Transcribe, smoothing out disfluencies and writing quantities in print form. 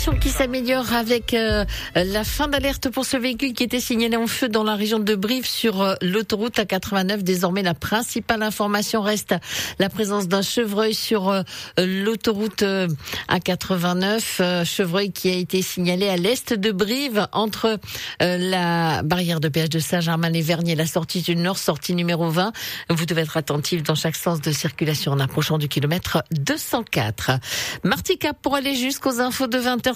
circulation qui s'améliore avec la fin d'alerte pour ce véhicule qui était signalé en feu dans la région de Brive sur l'autoroute A89. Désormais, la principale information reste la présence d'un chevreuil sur l'autoroute A89. Chevreuil qui a été signalé à l'est de Brive entre la barrière de péage de Saint-Germain et Vernier, la sortie du Nord, sortie numéro 20. Vous devez être attentif dans chaque sens de circulation en approchant du kilomètre 204. Martica pour aller jusqu'aux infos de 20h.